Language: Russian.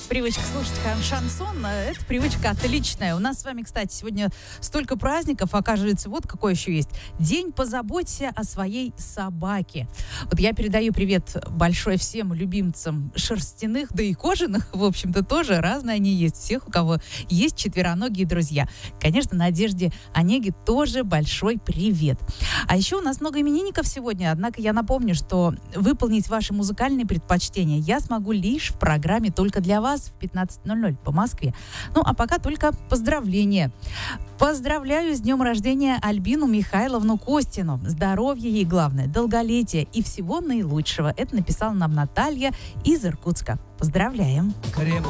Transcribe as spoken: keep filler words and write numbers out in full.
Привычка слушать шансон – это привычка отличная. У нас с вами, кстати, сегодня столько праздников, оказывается, вот какой еще есть. День «Позаботься о своей собаке». Вот я передаю привет большой всем любимцам шерстяных, да и кожаных, в общем-то, тоже разные они есть. Всех, у кого есть четвероногие друзья. Конечно, Надежде Онеге тоже большой привет. А еще у нас много именинников сегодня, однако я напомню, что выполнить ваши музыкальные предпочтения я смогу лишь в программе «Только для вас» в пятнадцать ноль ноль по Москве. Ну, а пока только поздравления. Поздравляю с днем рождения Альбину Михайловну Костину. Здоровья ей главное, долголетия и всего наилучшего. Это написала нам Наталья из Иркутска. Поздравляем.